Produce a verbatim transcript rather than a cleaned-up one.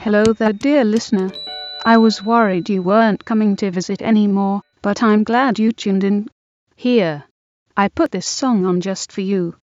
Hello there, dear listener. I was worried you weren't coming to visit anymore, but I'm glad you tuned in. Here, I put this song on just for you.